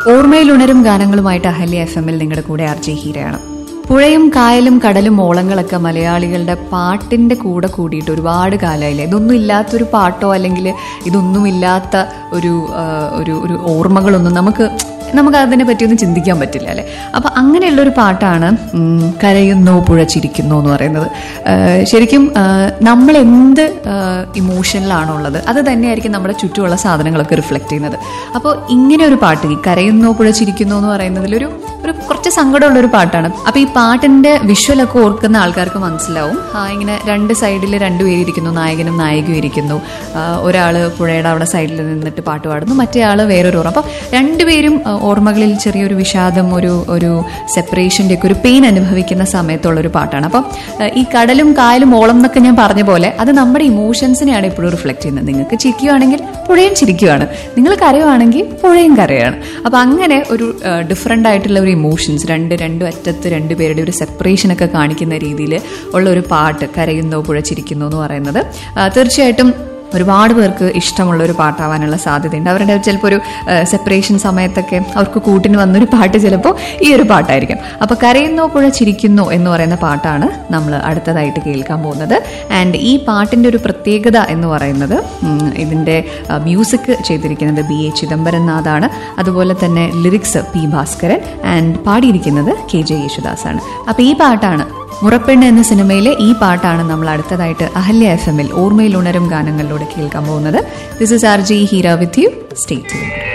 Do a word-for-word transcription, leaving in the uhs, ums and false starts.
ഓർമ്മയിലുണരും ഗാനങ്ങളുമായിട്ട് Ahalya F എമ്മിൽ നിങ്ങളുടെ കൂടെ ആർ ജെ ഹീരയാണ്. പുഴയും കായലും കടലും ഓളങ്ങളൊക്കെ മലയാളികളുടെ പാട്ടിന്റെ കൂടെ കൂടിയിട്ട് ഒരുപാട് കാലമായില്ലേ. ഇതൊന്നും ഇല്ലാത്തൊരു പാട്ടോ അല്ലെങ്കിൽ ഇതൊന്നും ഇല്ലാത്ത ഒരു ഒരു ഒരു ഓർമ്മകളൊന്നും നമുക്ക് നമുക്ക് അതിനെ പറ്റിയൊന്നും ചിന്തിക്കാൻ പറ്റില്ല അല്ലെ. അപ്പം അങ്ങനെയുള്ളൊരു പാട്ടാണ് കരയുന്നോ പുഴ ചിരിക്കുന്നോ എന്ന് പറയുന്നത്. ശരിക്കും നമ്മൾ എന്ത് ഇമോഷനിലാണോ ഉള്ളത് അത് തന്നെയായിരിക്കും നമ്മുടെ ചുറ്റുമുള്ള സാധനങ്ങളൊക്കെ റിഫ്ലക്ട് ചെയ്യുന്നത്. അപ്പോൾ ഇങ്ങനെ ഒരു പാട്ട്, ഈ കരയുന്നോ പുഴ ചിരിക്കുന്നോ എന്ന് പറയുന്നതിലൊരു ഒരു കുറച്ച് സങ്കടമുള്ളൊരു പാട്ടാണ്. അപ്പോൾ ഈ പാട്ടിന്റെ വിഷ്വലൊക്കെ ഓർക്കുന്ന ആൾക്കാർക്ക് മനസ്സിലാവും. ഇങ്ങനെ രണ്ട് സൈഡിൽ രണ്ടുപേരും ഇരിക്കുന്നു, നായകനും നായികയും ഇരിക്കുന്നു. ഒരാള് പുഴയുടെ അവിടെ സൈഡിൽ നിന്നിട്ട് പാട്ട് പാടുന്നു, മറ്റേ ആള് വേറൊരു ഓർമ്മ. അപ്പം രണ്ടുപേരും ഓർമ്മകളിൽ ചെറിയൊരു വിഷാദം, ഒരു ഒരു സെപ്പറേഷൻ്റെ ഒക്കെ ഒരു പെയിൻ അനുഭവിക്കുന്ന സമയത്തുള്ളൊരു പാട്ടാണ്. അപ്പം ഈ കടലും കായലും ഓളം എന്നൊക്കെ ഞാൻ പറഞ്ഞ പോലെ അത് നമ്മുടെ ഇമോഷൻസിനെയാണ് എപ്പോഴും റിഫ്ലക്ട് ചെയ്യുന്നത്. നിങ്ങൾക്ക് ചിരിക്കുകയാണെങ്കിൽ പുഴയും ചിരിക്കുകയാണ്, നിങ്ങൾ കരയുവാണെങ്കിൽ പുഴയും കരയാണ്. അപ്പം അങ്ങനെ ഒരു ഡിഫറെൻ്റ് ആയിട്ടുള്ള ഒരു ഇമോഷൻസ്, രണ്ട് രണ്ടു അറ്റത്ത് രണ്ടുപേരുടെ ഒരു സെപ്പറേഷൻ ഒക്കെ കാണിക്കുന്ന രീതിയിൽ ഉള്ള ഒരു പാട്ട് കരയുന്നോ പുഴ ചിരിക്കുന്നോ എന്ന് പറയുന്നത് തീർച്ചയായിട്ടും ഒരുപാട് പേർക്ക് ഇഷ്ടമുള്ള ഒരു പാട്ടാവാനുള്ള സാധ്യതയുണ്ട്. അവരുടെ ചിലപ്പോൾ ഒരു സെപ്പറേഷൻ സമയത്തൊക്കെ അവർക്ക് കൂട്ടിന് വന്നൊരു പാട്ട് ചിലപ്പോൾ ഈ ഒരു പാട്ടായിരിക്കും. അപ്പോൾ കരയുന്നോ പുഴ ചിരിക്കുന്നോ എന്ന് പറയുന്ന പാട്ടാണ് നമ്മൾ അടുത്തതായിട്ട് കേൾക്കാൻ പോകുന്നത്. ആൻഡ് ഈ പാട്ടിൻ്റെ ഒരു പ്രത്യേകത എന്ന് പറയുന്നത് ഇതിൻ്റെ മ്യൂസിക് ചെയ്തിരിക്കുന്നത് ബി എ ചിദംബരനാഥാണ്. അതുപോലെ തന്നെ ലിറിക്സ് പി ഭാസ്കരൻ, ആൻഡ് പാടിയിരിക്കുന്നത് കെ ജെ യേശുദാസാണ്. അപ്പോൾ ഈ പാട്ടാണ് മുറപ്പെണ്ണ് എന്ന സിനിമയിലെ ഈ പാട്ടാണ് നമ്മൾ അടുത്തതായിട്ട് അഹല്യ എഫ് എമ്മിൽ ഓർമ്മയിൽ ഉണരും ഗാനങ്ങളിലൂടെ കേൾക്കാൻ പോകുന്നത്. This is R J Heera with you. Stay tuned.